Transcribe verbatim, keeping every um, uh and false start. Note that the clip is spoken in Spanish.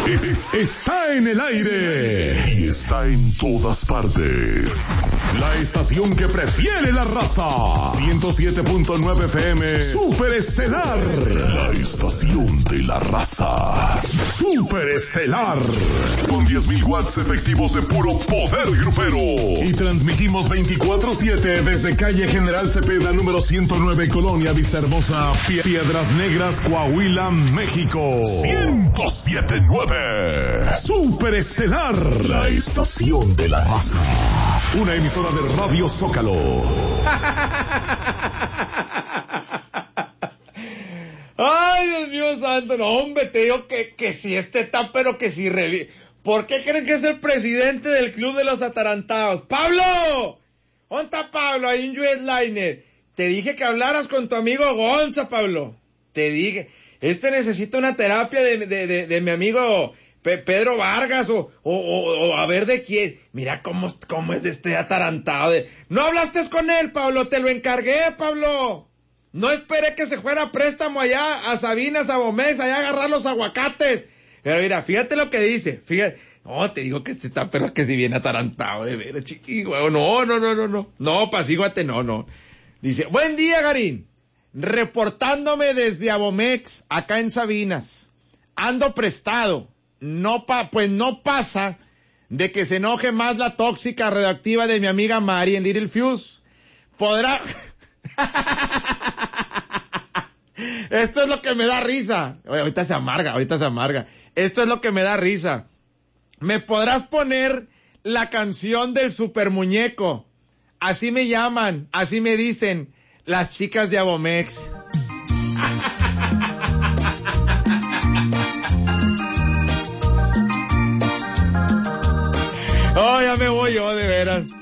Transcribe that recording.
Es- está en el aire y está en todas partes. La estación que prefiere la raza. ciento siete punto nueve F M. Superestelar. La estación de la raza. Superestelar. Con diez mil watts efectivos de puro poder grupero. Y transmitimos veinticuatro siete desde calle General Cepeda número ciento nueve, Colonia Vista Hermosa, Pie- Piedras Negras, Coahuila, México. ciento siete punto nueve. Superestelar. La estación de la raza. Una emisora de Radio Zócalo. Ay, Dios mío santo, no, hombre, te digo que, que si este está, pero que si revi... ¿Por qué creen que es el presidente del Club de los Atarantados? ¡Pablo! ¿Dónde está Pablo? Ahí en U S Liner. Te dije que hablaras con tu amigo Gonza, Pablo. Te dije, este necesita una terapia de, de, de, de mi amigo Pe- Pedro Vargas o, o, o, o a ver de quién. Mira cómo, cómo es de este atarantado. De... No hablaste con él, Pablo, te lo encargué, Pablo. No esperé que se fuera a préstamo allá a Sabinas, a Bomex, allá a agarrar los aguacates. Pero mira, fíjate lo que dice, fíjate. No, te digo que este está, pero que si bien atarantado, de veras, chiquillo. No, no, no, no, no. No, apacíguate, no, no. Dice, buen día, Garín. Reportándome desde Abomex, acá en Sabinas. Ando prestado. No pa, pues no pasa de que se enoje más la tóxica radioactiva de mi amiga Mari en Little Fuse. Podrá... Esto es lo que me da risa. Oye, ahorita se amarga, ahorita se amarga. Esto es lo que me da risa. ¿Me podrás poner la canción del super muñeco? Así me llaman, así me dicen las chicas de Abomex. Oh, ya me voy yo, de veras.